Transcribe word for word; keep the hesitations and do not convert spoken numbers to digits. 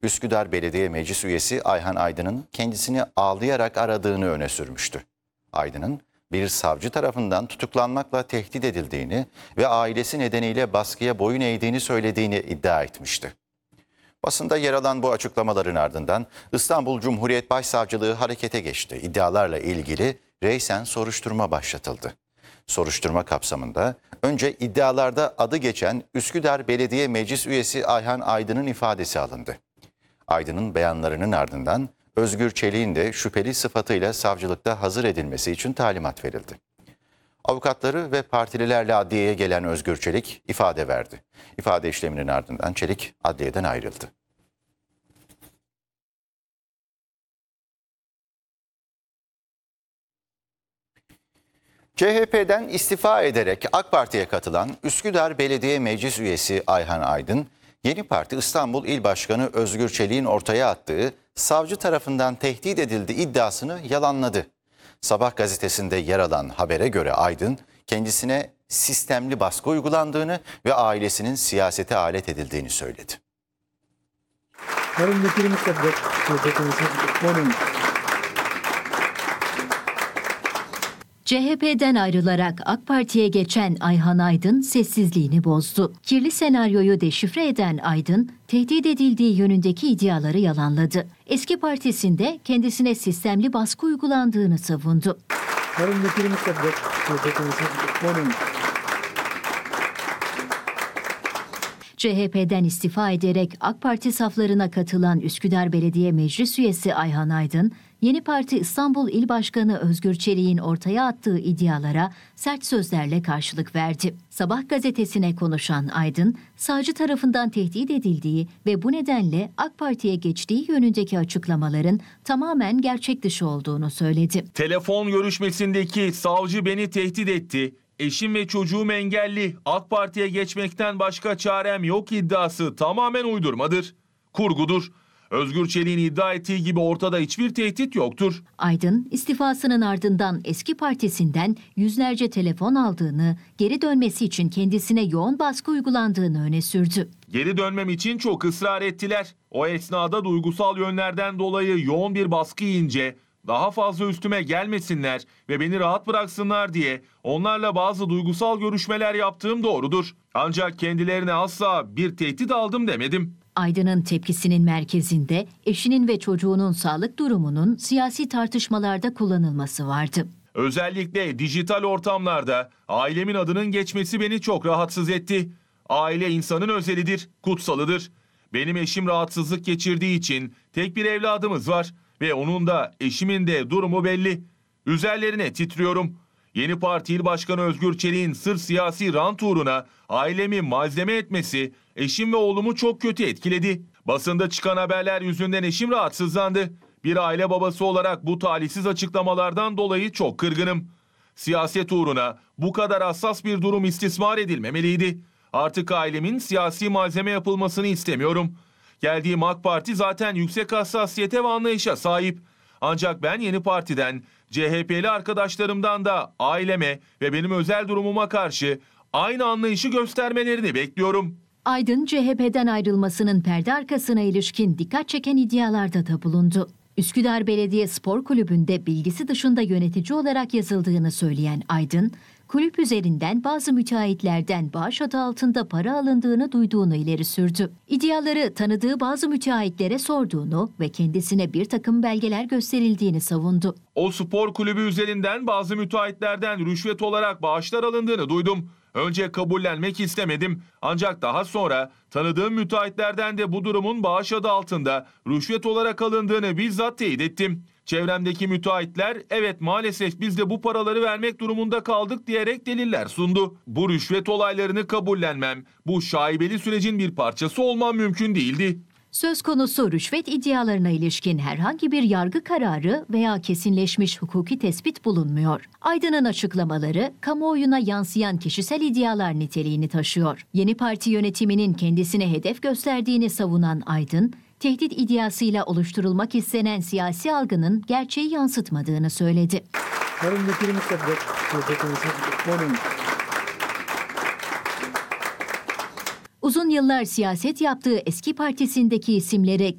Üsküdar Belediye Meclis Üyesi Ayhan Aydın'ın kendisini ağlayarak aradığını öne sürmüştü. Aydın'ın bir savcı tarafından tutuklanmakla tehdit edildiğini ve ailesi nedeniyle baskıya boyun eğdiğini söylediğini iddia etmişti. Basında yer alan bu açıklamaların ardından İstanbul Cumhuriyet Başsavcılığı harekete geçti. İddialarla ilgili reysen soruşturma başlatıldı. Soruşturma kapsamında önce iddialarda adı geçen Üsküdar Belediye Meclis Üyesi Ayhan Aydın'ın ifadesi alındı. Aydın'ın beyanlarının ardından Özgür Çelik'in de şüpheli sıfatıyla savcılıkta hazır edilmesi için talimat verildi. Avukatları ve partililerle adliyeye gelen Özgür Çelik ifade verdi. İfade işleminin ardından Çelik adliyeden ayrıldı. C H P'den istifa ederek AK Parti'ye katılan Üsküdar Belediye Meclis Üyesi Ayhan Aydın, Yeni Parti İstanbul İl Başkanı Özgür Çelik'in ortaya attığı savcı tarafından tehdit edildiği iddiasını yalanladı. Sabah gazetesinde yer alan habere göre Aydın, kendisine sistemli baskı uygulandığını ve ailesinin siyasete alet edildiğini söyledi. C H P'den ayrılarak AK Parti'ye geçen Ayhan Aydın sessizliğini bozdu. Kirli senaryoyu deşifre eden Aydın, tehdit edildiği yönündeki iddiaları yalanladı. Eski partisinde kendisine sistemli baskı uygulandığını savundu. C H P'den istifa ederek AK Parti saflarına katılan Üsküdar Belediye Meclis Üyesi Ayhan Aydın, Yeni Parti İstanbul İl Başkanı Özgür Çelik'in ortaya attığı iddialara sert sözlerle karşılık verdi. Sabah gazetesine konuşan Aydın, savcı tarafından tehdit edildiği ve bu nedenle AK Parti'ye geçtiği yönündeki açıklamaların tamamen gerçek dışı olduğunu söyledi. Telefon görüşmesindeki savcı beni tehdit etti. Eşim ve çocuğum engelli, AK Parti'ye geçmekten başka çarem yok iddiası tamamen uydurmadır, kurgudur. Özgür Çelik'in iddia ettiği gibi ortada hiçbir tehdit yoktur. Aydın, istifasının ardından eski partisinden yüzlerce telefon aldığını, geri dönmesi için kendisine yoğun baskı uygulandığını öne sürdü. Geri dönmem için çok ısrar ettiler. O esnada duygusal yönlerden dolayı yoğun bir baskı yiyince daha fazla üstüme gelmesinler ve beni rahat bıraksınlar diye onlarla bazı duygusal görüşmeler yaptığım doğrudur. Ancak kendilerine asla bir tehdit aldım demedim. Aydın'ın tepkisinin merkezinde eşinin ve çocuğunun sağlık durumunun siyasi tartışmalarda kullanılması vardı. Özellikle dijital ortamlarda ailemin adının geçmesi beni çok rahatsız etti. Aile insanın özelidir, kutsalıdır. Benim eşim rahatsızlık geçirdiği için tek bir evladımız var ve onun da eşimin de durumu belli. Üzerlerine titriyorum. Yeni Parti İl Başkanı Özgür Çelik'in sırf siyasi rant uğruna ailemi malzeme etmesi eşim ve oğlumu çok kötü etkiledi. Basında çıkan haberler yüzünden eşim rahatsızlandı. Bir aile babası olarak bu talihsiz açıklamalardan dolayı çok kırgınım. Siyaset uğruna bu kadar hassas bir durum istismar edilmemeliydi. Artık ailemin siyasi malzeme yapılmasını istemiyorum. Geldiğim AK Parti zaten yüksek hassasiyete ve anlayışa sahip. Ancak ben Yeni Parti'den, C H P'li arkadaşlarımdan da aileme ve benim özel durumuma karşı aynı anlayışı göstermelerini bekliyorum. Aydın, C H P'den ayrılmasının perde arkasına ilişkin dikkat çeken iddialarda da bulundu. Üsküdar Belediye Spor Kulübü'nde bilgisi dışında yönetici olarak yazıldığını söyleyen Aydın, kulüp üzerinden bazı müteahhitlerden bağış adı altında para alındığını duyduğunu ileri sürdü. İddiaları tanıdığı bazı müteahhitlere sorduğunu ve kendisine bir takım belgeler gösterildiğini savundu. O spor kulübü üzerinden bazı müteahhitlerden rüşvet olarak bağışlar alındığını duydum. Önce kabullenmek istemedim. Ancak daha sonra tanıdığım müteahhitlerden de bu durumun bağış adı altında rüşvet olarak alındığını bizzat teyit ettim. Çevremdeki müteahhitler evet maalesef biz de bu paraları vermek durumunda kaldık diyerek deliller sundu. Bu rüşvet olaylarını kabullenmem, bu şaibeli sürecin bir parçası olmam mümkün değildi. Söz konusu rüşvet iddialarına ilişkin herhangi bir yargı kararı veya kesinleşmiş hukuki tespit bulunmuyor. Aydın'ın açıklamaları kamuoyuna yansıyan kişisel iddialar niteliğini taşıyor. Yeni Parti yönetiminin kendisine hedef gösterdiğini savunan Aydın, tehdit iddiasıyla oluşturulmak istenen siyasi algının gerçeği yansıtmadığını söyledi. Uzun yıllar siyaset yaptığı eski partisindeki isimlere